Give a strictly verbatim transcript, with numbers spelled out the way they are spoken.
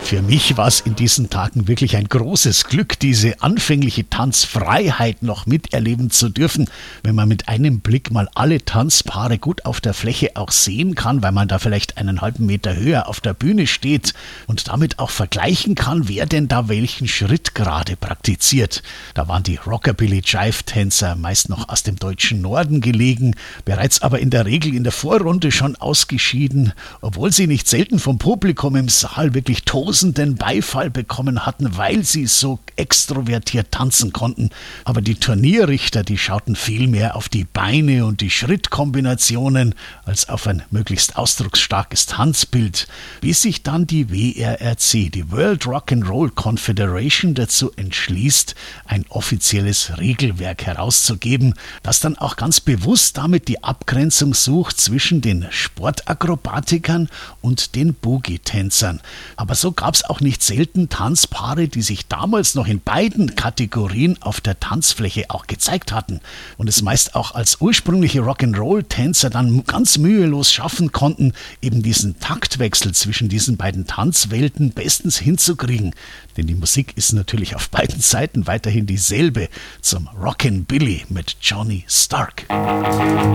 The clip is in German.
Für mich war es in diesen Tagen wirklich ein großes Glück, diese anfängliche Tanzfreiheit noch miterleben zu dürfen, wenn man mit einem Blick mal alle Tanzpaare gut auf der Fläche auch sehen kann, weil man da vielleicht einen halben Meter höher auf der Bühne steht und damit auch vergleichen kann, wer denn da welchen Schritt gerade praktiziert. Da waren die Rockabilly-Jive-Tänzer meist noch aus dem deutschen Norden gelegen, bereits aber in der Regel in der Vorrunde schon ausgeschieden, obwohl sie nicht selten vom Publikum im Saal wirklich tosenden Beifall bekommen hatten, weil sie so extrovertiert tanzen konnten. Aber die Turnierrichter, die schauten viel mehr auf die Beine und die Schrittkombinationen als auf ein möglichst ausdrucksstarkes Tanzbild, bis sich dann die W R R C, die World Rock'n'Roll Confederation, dazu entschließt, ein offizielles Regelwerk herauszugeben, das dann auch ganz bewusst damit die Abgrenzung sucht zwischen den Sportakrobatikern und den Boogie-Tänzern. Aber so gab es auch nicht selten Tanzpaare, die sich damals noch in beiden Kategorien auf der Tanzfläche auch gezeigt hatten und es meist auch als ursprüngliche Rock'n'Roll-Tänzer dann ganz mühelos schaffen konnten, eben diesen Taktwechsel zwischen diesen beiden Tanzwelten bestens hinzukriegen. Denn die Musik ist natürlich auf beiden Seiten weiterhin dieselbe zum Rockin' Billy mit Johnny Stark.